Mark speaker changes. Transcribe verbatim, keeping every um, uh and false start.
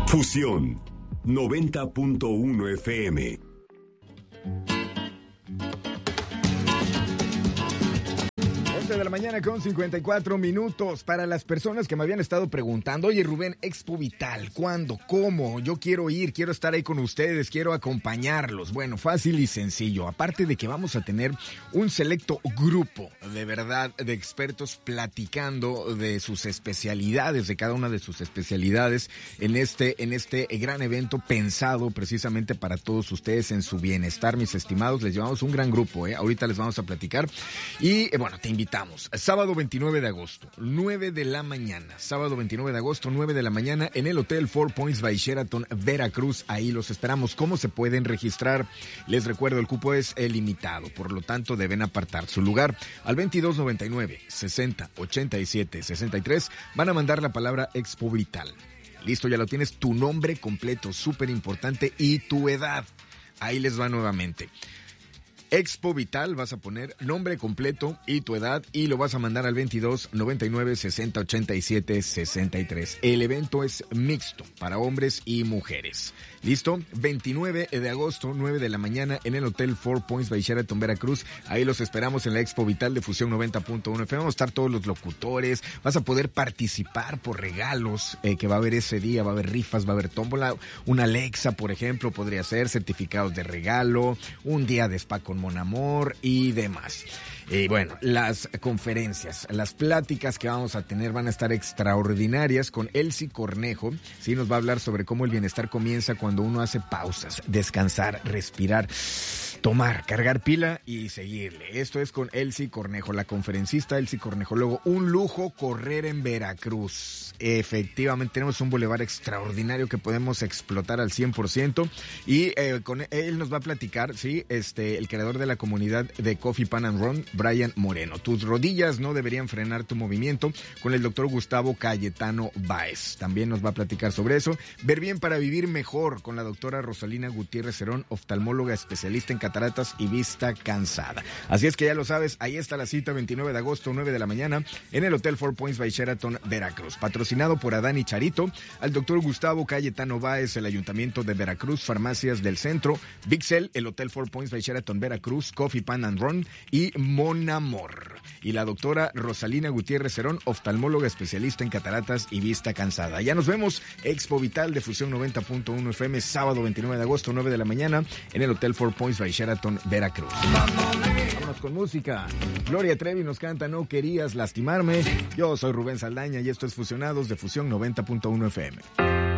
Speaker 1: Fusión noventa punto uno F M.
Speaker 2: De la mañana con cincuenta y cuatro minutos. Para las personas que me habían estado preguntando, oye Rubén, Expo Vital, ¿cuándo? ¿Cómo? Yo quiero ir, quiero estar ahí con ustedes, quiero acompañarlos. Bueno, fácil y sencillo. Aparte de que vamos a tener un selecto grupo de verdad de expertos platicando de sus especialidades, de cada una de sus especialidades en este, en este gran evento pensado precisamente para todos ustedes en su bienestar, mis estimados. Les llevamos un gran grupo, ¿eh? Ahorita les vamos a platicar. Y eh, bueno, te invitamos. Sábado veintinueve de agosto, nueve de la mañana. Sábado veintinueve de agosto, nueve de la mañana, en el Hotel Four Points by Sheraton, Veracruz. Ahí los esperamos. ¿Cómo se pueden registrar? Les recuerdo, el cupo es limitado, por lo tanto deben apartar su lugar. Al veintidós noventa y nueve, sesenta, ochenta y siete, sesenta y tres van a mandar la palabra Expo Vital. Listo, ya lo tienes, tu nombre completo, súper importante, y tu edad. Ahí les va nuevamente. Expo Vital, vas a poner nombre completo y tu edad y lo vas a mandar al veintidós noventa y nueve, sesenta, ochenta y siete, sesenta y tres. El evento es mixto para hombres y mujeres. ¿Listo? veintinueve de agosto, nueve de la mañana, en el Hotel Four Points by Sheraton, Veracruz. Ahí los esperamos en la Expo Vital de Fusión noventa punto uno F M. Vamos a estar todos los locutores. Vas a poder participar por regalos eh, que va a haber ese día. Va a haber rifas, va a haber tómbola. Una Alexa, por ejemplo, podría ser. Certificados de regalo. Un día de spa con Mon Amor y demás. Y bueno, las conferencias, las pláticas que vamos a tener van a estar extraordinarias con Elsie Cornejo. Sí, nos va a hablar sobre cómo el bienestar comienza cuando uno hace pausas, descansar, respirar, tomar, cargar pila y seguirle. Esto es con Elsie Cornejo, la conferencista Elsie Cornejo. Luego, un lujo correr en Veracruz. Efectivamente, tenemos un bulevar extraordinario que podemos explotar al cien por ciento. Y eh, con él nos va a platicar, sí, este, el creador de la comunidad de Coffee Pan and Run, Brian Moreno. Tus rodillas no deberían frenar tu movimiento, con el doctor Gustavo Cayetano Báez. También nos va a platicar sobre eso. Ver bien para vivir mejor, con la doctora Rosalina Gutiérrez Herón, oftalmóloga especialista en cataratas y vista cansada. Así es que ya lo sabes, ahí está la cita, veintinueve de agosto, nueve de la mañana, en el Hotel Four Points by Sheraton, Veracruz. Patrocinado por Adán y Charito, al doctor Gustavo Cayetano Báez, el Ayuntamiento de Veracruz, Farmacias del Centro, Bixel, el Hotel Four Points by Sheraton, Veracruz, Coffee Pan and Run y Mon Amor. Y la doctora Rosalina Gutiérrez Herón, oftalmóloga especialista en cataratas y vista cansada. Ya nos vemos, Expo Vital de Fusión noventa punto uno F M, sábado veintinueve de agosto, nueve de la mañana, en el Hotel Four Points by Sheraton, Veracruz. Vámonos con música. Gloria Trevi nos canta No Querías Lastimarme. Yo soy Rubén Saldaña y esto es Fusionados de Fusión noventa punto uno F M.